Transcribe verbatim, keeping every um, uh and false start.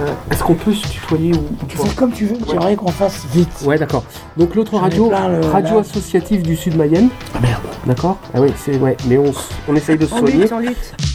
Euh, Est-ce qu'on peut se tutoyer ou, ou Tu pas? fais comme tu veux, j'aimerais qu'on fasse vite. Ouais, d'accord. Donc l'autre J'en ai radio, plein, le- radio là. associative du Sud Mayenne. Ah merde. D'accord. Ah oui, c'est ouais, mais on, s- on essaye de se On soigner. lutte, on lutte.